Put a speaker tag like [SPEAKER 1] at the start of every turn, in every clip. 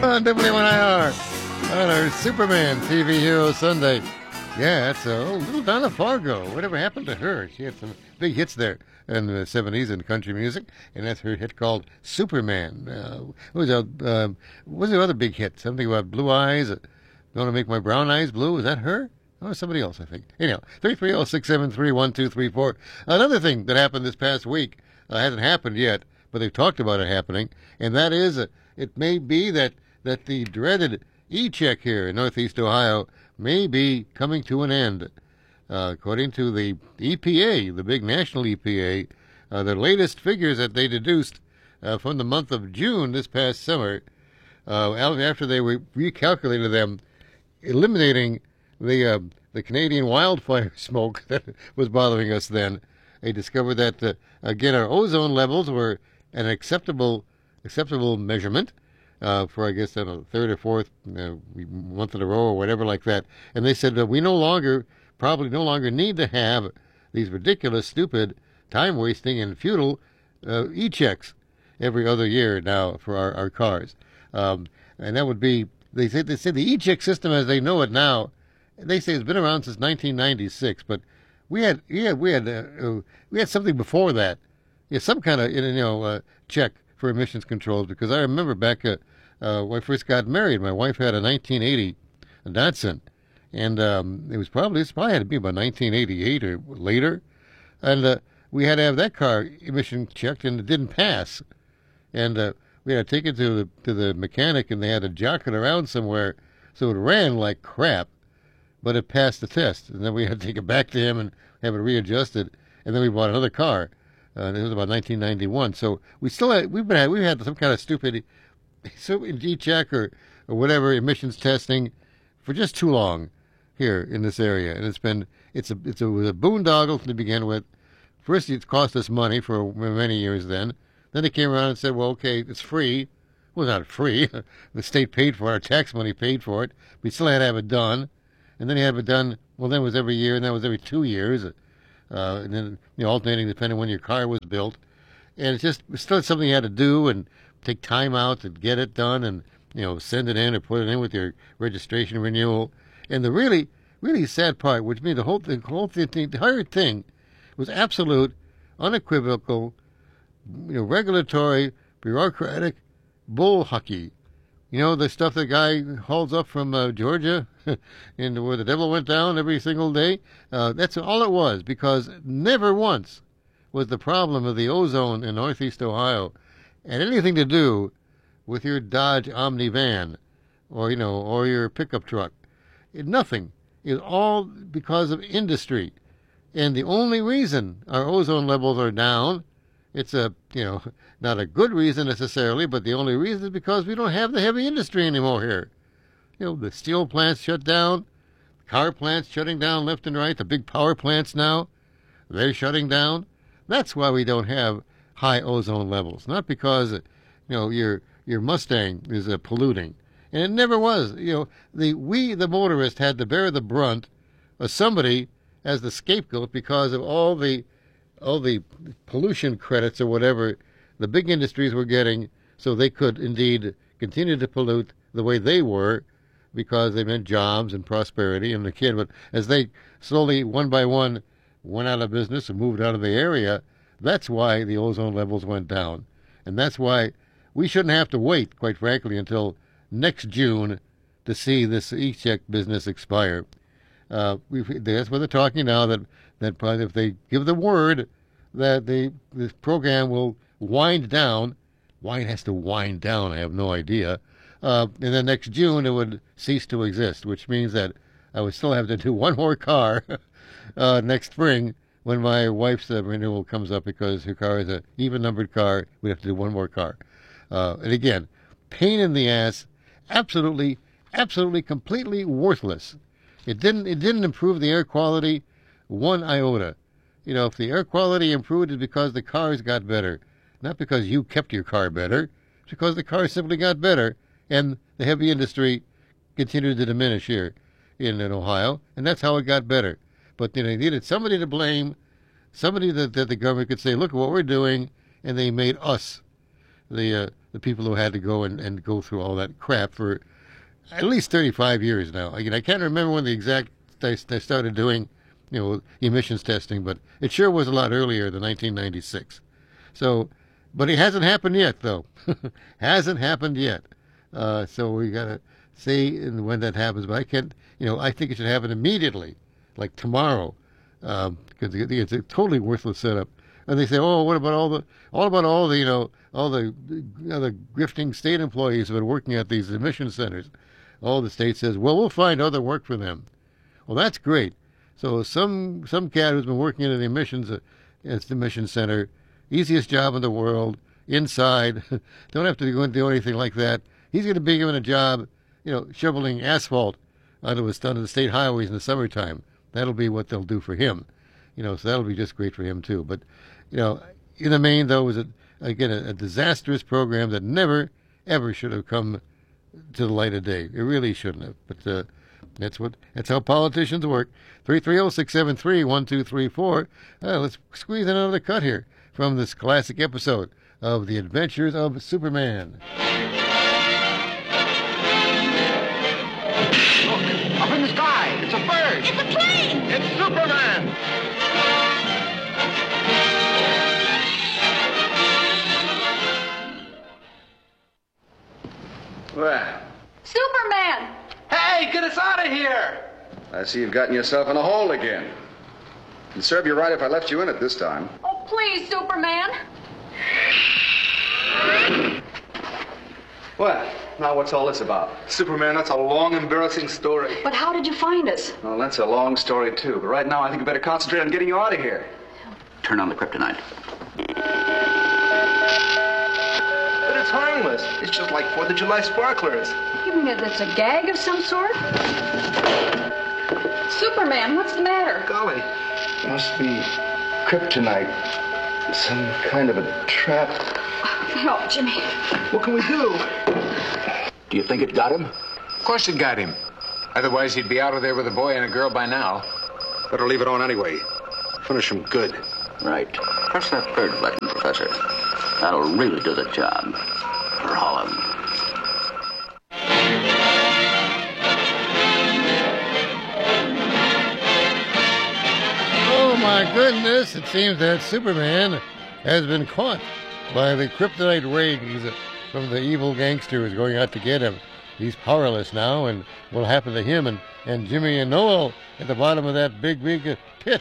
[SPEAKER 1] on WNIR on our Superman TV Hero Sunday. Yeah, that's little Donna Fargo. Whatever happened to her? She had some big hits there in the 70s in country music, and that's her hit called Superman. What was the other big hit? Something about blue eyes. Gonna make my brown eyes blue. Is that her? Oh, somebody else, I think. Anyhow, 330-673-1234. Another thing that happened this past week hasn't happened yet, but they've talked about it happening, and that is it may be that the dreaded e-check here in Northeast Ohio may be coming to an end. According to the EPA, the big national EPA, the latest figures that they deduced from the month of June this past summer, after they recalculated them, eliminating the Canadian wildfire smoke that was bothering us then, they discovered that, again, our ozone levels were an acceptable measurement for, I guess, the third or fourth month in a row or whatever like that. And they said that we probably no longer need to have these ridiculous, stupid, time-wasting, and futile e-checks every other year now for our cars. And that would be, they said the e-check system as they know it now, they say it's been around since 1996, but we had something before that. Yeah, some kind of check for emissions controls, because I remember back when I first got married, my wife had a 1980 Datsun, and it probably had to be about 1988 or later, and we had to have that car emission checked, and it didn't pass, and we had to take it to the mechanic, and they had to jock it around somewhere so it ran like crap, but it passed the test, and then we had to take it back to him and have it readjusted, and then we bought another car. It was about 1991. So we've had some kind of stupid G-check or whatever emissions testing for just too long here in this area, and it was a boondoggle to begin with. First, it cost us money for many years. Then they came around and said, "Well, okay, it's free." Well, not free. The state paid for it. Our tax money paid for it. We still had to have it done, and then you have it done. Well, then it was every year, and then it was every 2 years. And then alternating depending on when your car was built, and it's still something you had to do and take time out to get it done, and send it in or put it in with your registration renewal. And the really really sad part, which means the entire thing was absolute, unequivocal, regulatory, bureaucratic bull hockey. The stuff the guy hauls up from Georgia and where the devil went down every single day. That's all it was, because never once was the problem of the ozone in Northeast Ohio had anything to do with your Dodge Omni van or your pickup truck. Nothing. It's all because of industry. And the only reason our ozone levels are down, it's not a good reason necessarily, but the only reason is because we don't have the heavy industry anymore here. The steel plants shut down, car plants shutting down left and right, the big power plants now, they're shutting down. That's why we don't have high ozone levels, not because your Mustang is polluting. And it never was. The motorist had to bear the brunt of somebody as the scapegoat because of all the pollution credits or whatever the big industries were getting, so they could indeed continue to pollute the way they were, because they meant jobs and prosperity and the kid. But as they slowly, one by one, went out of business and moved out of the area, that's why the ozone levels went down. And that's why we shouldn't have to wait, quite frankly, until next June to see this e-check business expire. That's what they're talking now, that probably if they give the word that this program will wind down, why it has to wind down, I have no idea, and then next June it would cease to exist, which means that I would still have to do one more car next spring when my wife's renewal comes up, because her car is an even-numbered car. We have to do one more car. And again, pain in the ass, absolutely, completely worthless. It didn't improve the air quality one iota. If the air quality improved, it's because the cars got better, not because you kept your car better. It's because the car simply got better, and the heavy industry continued to diminish here in Ohio, and that's how it got better. But they needed somebody to blame, somebody that the government could say, look at what we're doing, and they made us the the people who had to go and go through all that crap for at least 35 years now. I can't remember when the exact they started doing, emissions testing, but it sure was a lot earlier than 1996. So, but it hasn't happened yet, though. Hasn't happened yet. So we gotta see when that happens. But I can't, I think it should happen immediately, like tomorrow, because it's a totally worthless setup. And they say, oh, what about all the grifting state employees who have been working at these emission centers? All the state says, well, we'll find other work for them. Well, that's great. So some cat who's been working at the emission center, easiest job in the world, inside, don't have to go and do anything like that. He's going to be given a job, shoveling asphalt onto the state highways in the summertime. That'll be what they'll do for him. So that'll be just great for him too. But, in the main, though, was a disastrous program that never, ever should have come to the light of day. It really shouldn't have. But that's how politicians work. 330-673-1234. Let's squeeze another cut here from this classic episode of The Adventures of Superman.
[SPEAKER 2] Look, up in the sky. It's a bird.
[SPEAKER 3] It's a plane.
[SPEAKER 2] It's Superman.
[SPEAKER 4] Well,
[SPEAKER 3] Superman!
[SPEAKER 2] Hey, get us out of here.
[SPEAKER 4] I see you've gotten yourself in a hole again. It'd serve you right if I left you in it this time.
[SPEAKER 3] Oh, please, Superman.
[SPEAKER 4] Well, now what's all this about?
[SPEAKER 2] Superman, that's a long, embarrassing story.
[SPEAKER 3] But how did you find us?
[SPEAKER 4] Well, that's a long story, too. But right now, I think we better concentrate on getting you out of here. Turn on the kryptonite.
[SPEAKER 2] But it's harmless. It's just like 4th of July sparklers.
[SPEAKER 3] You mean it's a gag of some sort? Superman, what's the matter?
[SPEAKER 2] Golly, must be kryptonite. Some kind of a trap.
[SPEAKER 3] No, Jimmy.
[SPEAKER 2] What can we do?
[SPEAKER 4] Do you think it got him?
[SPEAKER 5] Of course it got him. Otherwise, he'd be out of there with a boy and a girl by now.
[SPEAKER 4] Better leave it on anyway. Finish him good.
[SPEAKER 6] Right. Press that third button, Professor. That'll really do the job. For Holland.
[SPEAKER 1] Oh my goodness, it seems that Superman has been caught by the kryptonite rings from the evil gangsters going out to get him. He's powerless now, and what'll happen to him and Jimmy and Noel at the bottom of that big pit?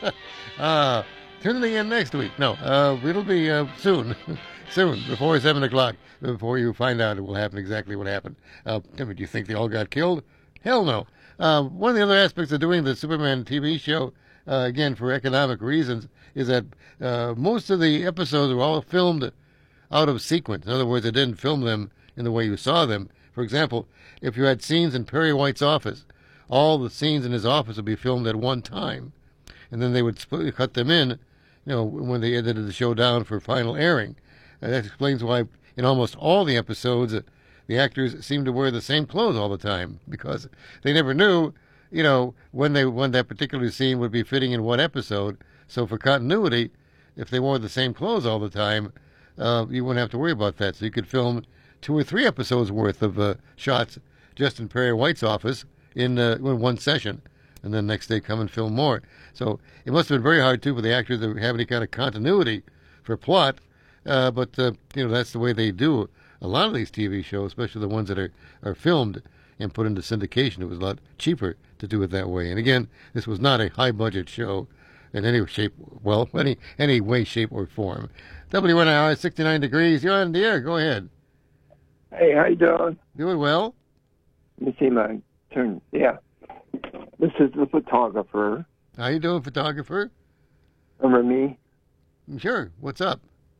[SPEAKER 1] Tune in again next week. No, it'll be soon. Soon, before 7 o'clock, before you find out it will happen exactly what happened. Do you think they all got killed? Hell no. One of the other aspects of doing the Superman TV show, again, for economic reasons, is that most of the episodes were all filmed out of sequence. In other words, they didn't film them in the way you saw them. For example, if you had scenes in Perry White's office, all the scenes in his office would be filmed at one time. And then they would cut them in, when they edited the show down for final airing. That explains why in almost all the episodes, the actors seem to wear the same clothes all the time, because they never knew, when that particular scene would be fitting in what episode. So for continuity, if they wore the same clothes all the time, you wouldn't have to worry about that. So you could film 2 or 3 episodes worth of shots just in Perry White's office in one session, and then next day come and film more. So it must have been very hard too for the actors to have any kind of continuity for plot. But that's the way they do a lot of these TV shows, especially the ones that are filmed and put into syndication. It was a lot cheaper to do it that way. And again, this was not a high budget show in any shape, any way, shape, or form. WNIR 69 degrees. You're on the air. Go ahead.
[SPEAKER 7] Hey, how you doing?
[SPEAKER 1] Doing well.
[SPEAKER 7] Let me see my turn. Yeah. This is the photographer.
[SPEAKER 1] How you doing, photographer?
[SPEAKER 7] Remember me?
[SPEAKER 1] Sure. What's up?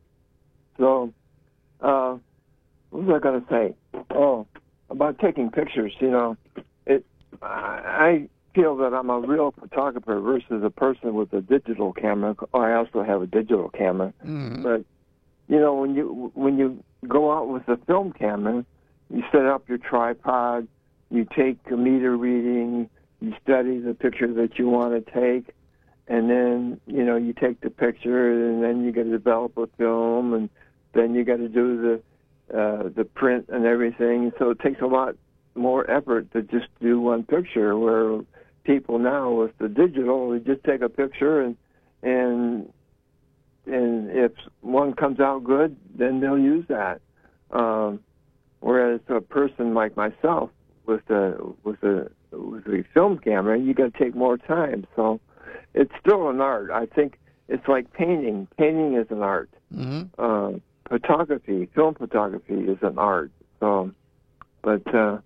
[SPEAKER 7] So, what was I going to say? Oh, about taking pictures, I feel that I'm a real photographer versus a person with a digital camera. I also have a digital camera.
[SPEAKER 1] Mm-hmm.
[SPEAKER 7] But, when you go out with a film camera, you set up your tripod, you take a meter reading, you study the picture that you want to take, and then, you take the picture, and then you got to develop a film, and then you got to do the print and everything. So it takes a lot more effort to just do one picture. Where people now with the digital, they just take a picture and if one comes out good, then they'll use that. Whereas a person like myself with a film camera, you got to take more time. So it's still an art. I think it's like painting. Painting is an art.
[SPEAKER 1] Mm-hmm.
[SPEAKER 7] Photography, film photography is an art. So, but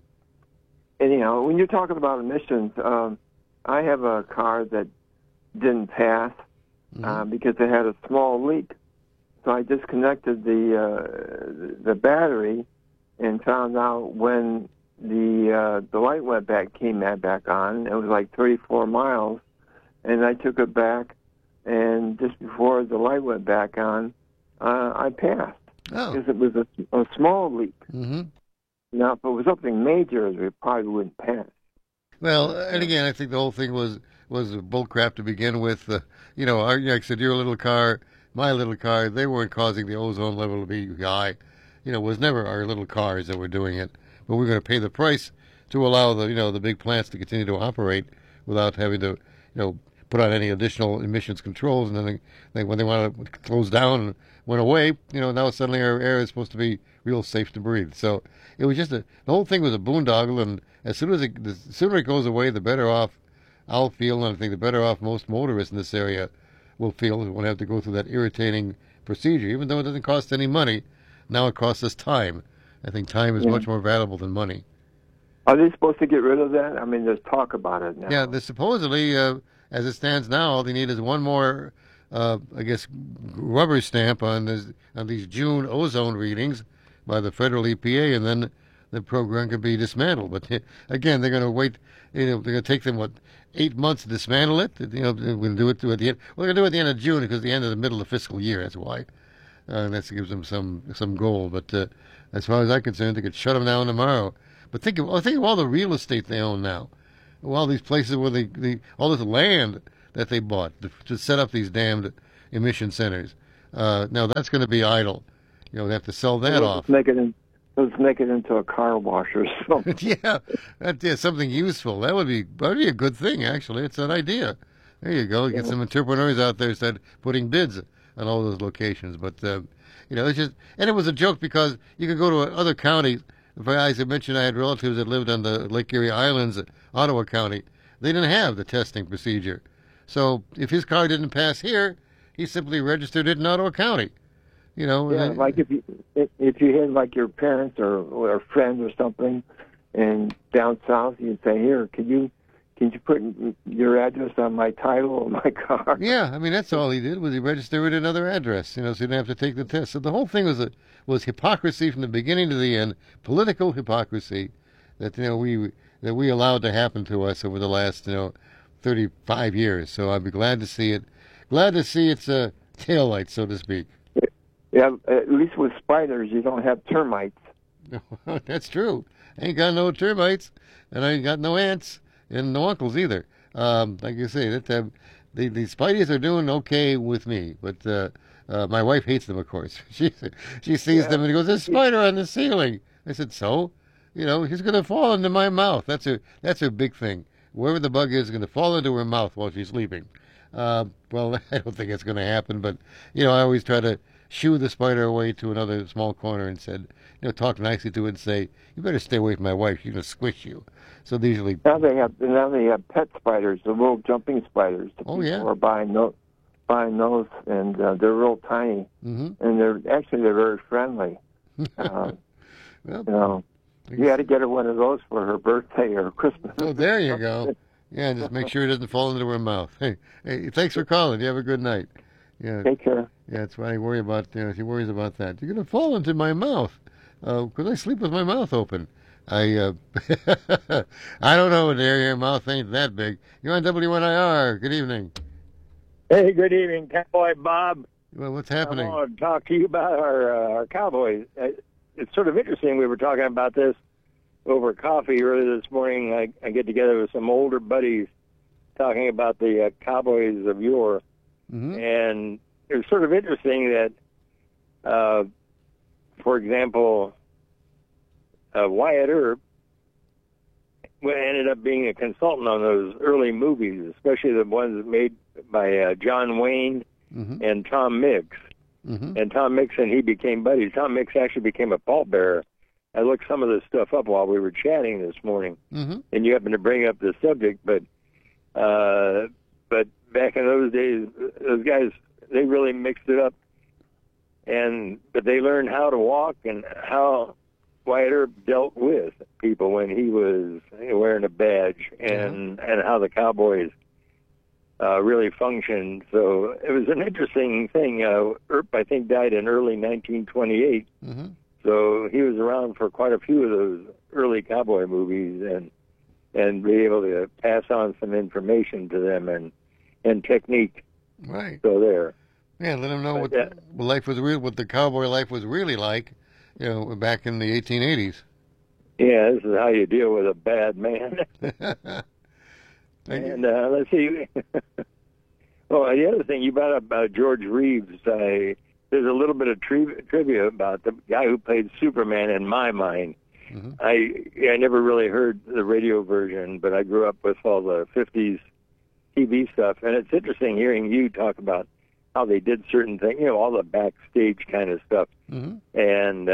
[SPEAKER 7] anyhow, when you're talking about emissions, I have a car that didn't pass because it had a small leak. So I disconnected the battery and found out when the light came back on. It was like 34 miles, and I took it back, and just before the light went back on, I passed because it was a small leak.
[SPEAKER 1] Mm-hmm.
[SPEAKER 7] Now, if it was something major, it probably wouldn't pass.
[SPEAKER 1] Well, and again, I think the whole thing was bullcrap to begin with. Like I said, your little car, my little car, they weren't causing the ozone level to be high. It was never our little cars that were doing it. But we're going to pay the price to allow the big plants to continue to operate without having to, put on any additional emissions controls. And then when they want to close down and went away, now suddenly our air is supposed to be real safe to breathe. So it was just the whole thing was a boondoggle. And the sooner it goes away, the better off I'll feel, and I think the better off most motorists in this area will feel. They won't have to go through that irritating procedure, even though it doesn't cost any money. Now it costs us time. I think time is much more valuable than money.
[SPEAKER 7] Are they supposed to get rid of that? I mean, there's talk about it now.
[SPEAKER 1] Yeah, they're supposedly, as it stands now, all they need is one more, rubber stamp on these June ozone readings by the federal EPA, and then the program could be dismantled. But again, they're going to wait. They're going to take them 8 months to dismantle it. We're going to do it at the end. We're going to do it at the end of June because the end of the middle of the fiscal year. That's why. And that gives them some goal. But as far as I'm concerned, they could shut them down tomorrow. But think of all the real estate they own now. All these places where all this land that they bought to set up these damned emission centers. Now that's going to be idle. They have to sell that off.
[SPEAKER 7] Let's make it into a car wash or something.
[SPEAKER 1] Yeah, that's something useful. That'd be a good thing, actually. It's an idea. There you go. Get some entrepreneurs out there start putting bids on all those locations. But it's just, and it was a joke because you could go to other counties. As I mentioned, I had relatives that lived on the Lake Erie Islands, Ottawa County. They didn't have the testing procedure, so if his car didn't pass here, he simply registered it in Ottawa County.
[SPEAKER 7] Yeah, like if you had like your parents or friends or something, and down south, you'd say, "Here, can you put your address on my title of my car?"
[SPEAKER 1] Yeah, I mean that's all he did was he registered it another address, so he didn't have to take the test. So the whole thing was hypocrisy from the beginning to the end, political hypocrisy that we allowed to happen to us over the last 35 years. So I'd be glad to see it. Glad to see its taillight, so to speak.
[SPEAKER 7] Yeah, at least with spiders, you don't have termites.
[SPEAKER 1] That's true. I ain't got no termites, and I ain't got no ants, and no uncles either. Like you say, the spideys are doing okay with me, but my wife hates them, of course. She sees them and goes, "There's a spider on the ceiling." I said, "So, he's going to fall into my mouth." That's her big thing. Wherever the bug is going to fall into her mouth while she's sleeping. Well, I don't think it's going to happen, but I always try to shoo the spider away to another small corner and said, talk nicely to it and say, "You better stay away from my wife. She's going to squish you." So they usually
[SPEAKER 7] now they have pet spiders, the little jumping spiders.
[SPEAKER 1] Oh yeah,
[SPEAKER 7] are buying those, and they're real tiny, and they're very friendly.
[SPEAKER 1] Well,
[SPEAKER 7] you got to get her one of those for her birthday or Christmas.
[SPEAKER 1] Oh, there you go. Yeah, just make sure it doesn't fall into her mouth. Hey, thanks for calling. You have a good night. Yeah.
[SPEAKER 7] Take care.
[SPEAKER 1] Yeah, that's why I worry about. She worries about that. You're gonna fall into my mouth, because I sleep with my mouth open. I don't know, dear. Your mouth ain't that big. You're on W1IR. Good evening.
[SPEAKER 8] Hey, good evening, Cowboy Bob.
[SPEAKER 1] Well, what's happening?
[SPEAKER 8] I want to talk to you about our Cowboys. It's sort of interesting. We were talking about this over coffee earlier this morning. I get together with some older buddies talking about the Cowboys of yore. And it was sort of interesting that for example, Wyatt Earp ended up being a consultant on those early movies, especially the ones made by John Wayne and Tom Mix. And Tom Mix and he became buddies. Tom Mix actually became a pallbearer. I looked some of this stuff up while we were chatting this morning, and you happened to bring up the subject. But back in those days, those guys, they really mixed it up, but they learned how to walk and how Wyatt Earp dealt with people when he was wearing a badge, and how the Cowboys really functioned. So it was an interesting thing. Earp, I think, died in early 1928. So he was around for quite a few of those early cowboy movies, and be able to pass on some information to them and technique.
[SPEAKER 1] Right.
[SPEAKER 8] So there.
[SPEAKER 1] Yeah, let them know what life was real, what the cowboy life was really like, back in the 1880s.
[SPEAKER 8] Yeah, this is how you deal with a bad man. And let's see. Well, the other thing you brought up about George Reeves, there's a little bit of trivia about the guy who played Superman in my mind. I never really heard the radio version, but I grew up with all the 50s TV stuff, and it's interesting hearing you talk about how they did certain things, all the backstage kind of stuff. And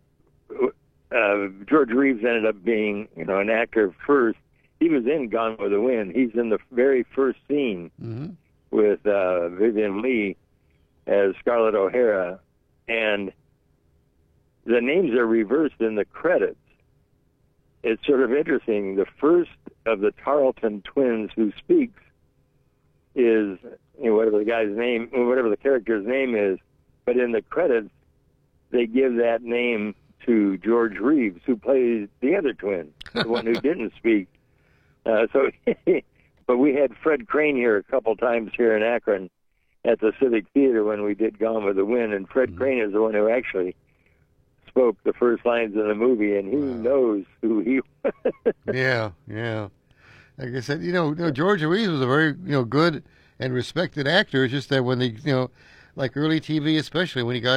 [SPEAKER 8] George Reeves ended up being, an actor first. He was in Gone with the Wind. He's in the very first scene with Vivian Leigh as Scarlett O'Hara, and the names are reversed in the credits. It's sort of interesting. The first of the Tarleton twins who speaks is whatever the guy's name, whatever the character's name is, but in the credits they give that name to George Reeves, who plays the other twin, the one who didn't speak. But we had Fred Crane here a couple times here in Akron at the Civic Theater when we did Gone with the Wind, and Fred Crane is the one who actually spoke the first lines of the movie, and he knows who he was.
[SPEAKER 1] Yeah. Like I said, George Reeves was a very, good and respected actor. It's just that when they, like early TV, especially when he got